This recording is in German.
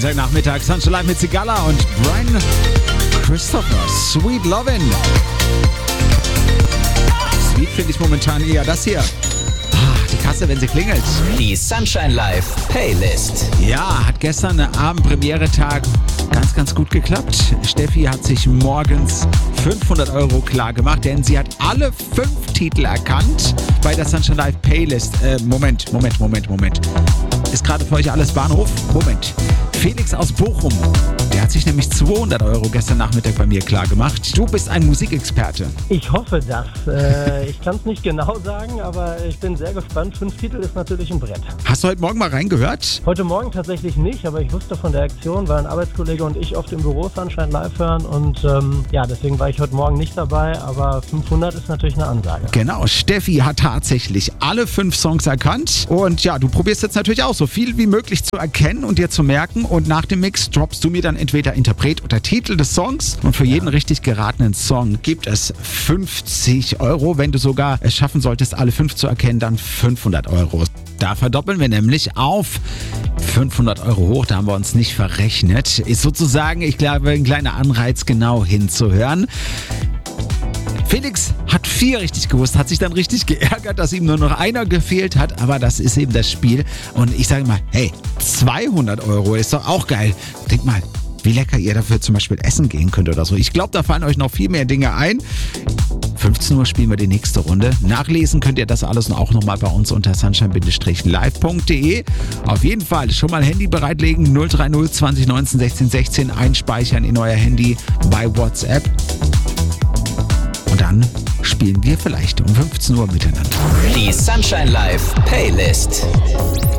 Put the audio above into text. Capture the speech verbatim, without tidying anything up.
Dienstagnachmittag, Sunshine Live mit Sigala und Brian Christopher. Sweet Lovin'. Sweet finde ich momentan eher das hier. Ah, die Kasse, wenn sie klingelt. Die Sunshine Live Playlist. Ja, hat gestern eine Abendpremiere-Tag ganz, ganz gut geklappt. Steffi hat sich morgens fünfhundert Euro klar gemacht, denn sie hat alle fünf Titel erkannt bei der Sunshine Live Playlist. Äh, Moment, Moment, Moment, Moment. Ist gerade für euch alles Bahnhof? Moment. Felix aus Bochum, der hat sich nämlich zweihundert Euro gestern Nachmittag bei mir klar gemacht. Du bist ein Musikexperte. Ich hoffe das. Äh, ich kann es nicht genau sagen, aber ich bin sehr gespannt. Fünf Titel ist natürlich ein Brett. Hast du heute Morgen mal reingehört? Heute Morgen tatsächlich nicht, aber ich wusste von der Aktion, weil ein Arbeitskollege und ich oft im Büro Sunshine Live hören und ähm, ja, deswegen war ich heute Morgen nicht dabei, aber fünfhundert ist natürlich eine Ansage. Genau, Steffi hat tatsächlich alle fünf Songs erkannt und ja, du probierst jetzt natürlich auch so viel wie möglich zu erkennen und dir zu merken und nach dem Mix droppst du mir dann entweder Interpret oder Titel des Songs und für jeden richtig geratenen Song gibt es fünfzig Euro. Wenn du sogar es schaffen solltest, alle fünf zu erkennen, dann fünfhundert Euro. Da verdoppeln wir nämlich auf fünfhundert Euro hoch, da haben wir uns nicht verrechnet. Ist sozusagen, ich glaube, ein kleiner Anreiz, genau hinzuhören. Felix hat vier richtig gewusst, hat sich dann richtig geärgert, dass ihm nur noch einer gefehlt hat, aber das ist eben das Spiel. Und ich sage mal, hey, zweihundert Euro ist doch auch geil. Denk mal, wie lecker ihr dafür zum Beispiel essen gehen könnt oder so. Ich glaube, da fallen euch noch viel mehr Dinge ein. fünfzehn Uhr spielen wir die nächste Runde. Nachlesen könnt ihr das alles auch nochmal bei uns unter sunshine live punkt de. Auf jeden Fall schon mal Handy bereitlegen, null drei null zwanzig neunzehn sechzehn sechzehn einspeichern in euer Handy bei WhatsApp. Und dann spielen wir vielleicht um fünfzehn Uhr miteinander. Die Sunshine Live Playlist.